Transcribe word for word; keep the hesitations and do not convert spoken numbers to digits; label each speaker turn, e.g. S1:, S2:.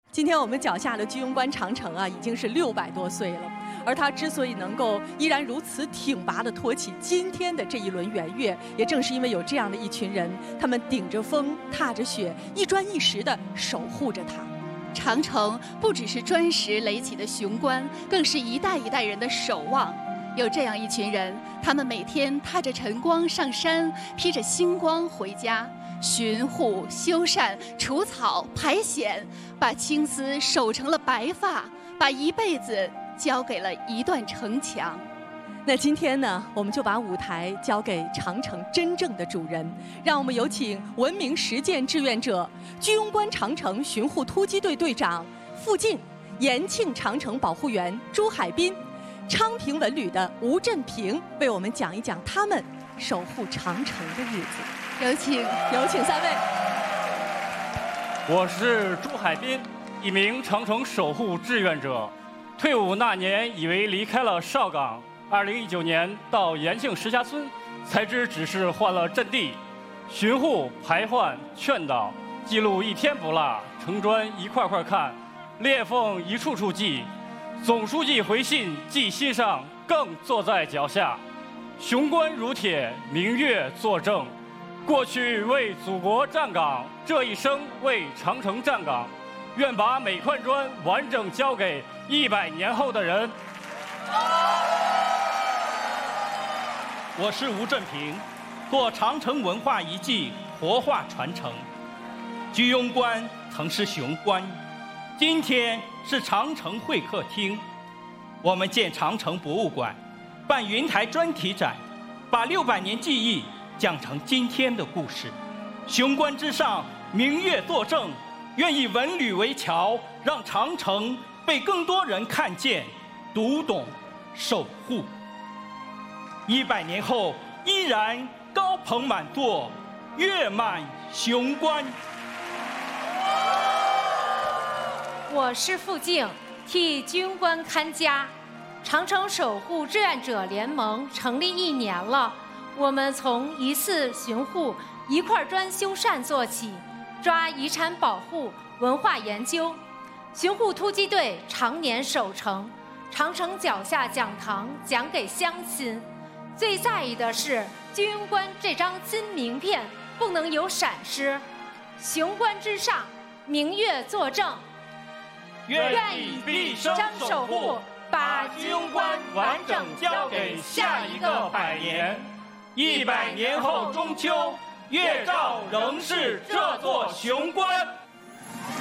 S1: 今天我们脚下的居庸关长城啊，已经是六百多岁了。而它之所以能够依然如此挺拔地托起今天的这一轮圆月，也正是因为有这样的一群人，他们顶着风，踏着雪，一砖一石地守护着它。
S2: 长城不只是砖石垒起的雄关，更是一代一代人的守望。有这样一群人，他们每天踏着晨光上山，披着星光回家，巡护、修缮、除草、排险，把青丝守成了白发，把一辈子交给了一段城墙。
S1: 那今天呢，我们就把舞台交给长城真正的主人，让我们有请文明实践志愿者、居庸关长城巡护突击队队长傅静、延庆长城保护员朱海滨、昌平文旅的吴振平为我们讲一讲他们守护长城的日子。
S2: 有请，
S1: 有请三位。
S3: 我是朱海滨，一名长城守护志愿者。退伍那年，以为离开了哨岗。二零一九年到延庆石家村，才知只是换了阵地，巡护、排换、劝导，记录一天不落，城砖一块块看，裂缝一处处记。总书记回信记心上，更坐在脚下。雄关如铁，明月作证。过去为祖国站岗，这一生为长城站岗。愿把每块砖完整交给一百年后的人。
S4: 我是吴振平，做长城文化遗迹活化传承。居庸关曾是雄关，今天是长城会客厅。我们建长城博物馆，办云台专题展，把六百年记忆讲成今天的故事。雄关之上，明月作证，愿以文旅为桥，让长城被更多人看见、读懂、守护。一百年后，依然高朋满座，月满雄关。
S5: 我是傅静，替居庸关看家。长城守护志愿者联盟成立一年了，我们从一次巡护、一块砖修缮做起，抓遗产保护、文化研究。巡护突击队常年守城，长城脚下讲堂讲给乡亲。最在意的是居庸关这张金名片不能有闪失。雄关之上，明月作证，
S4: 愿以毕生守护，把居庸关完整交给下一个百年。一百年后中秋，月照仍是这座雄关。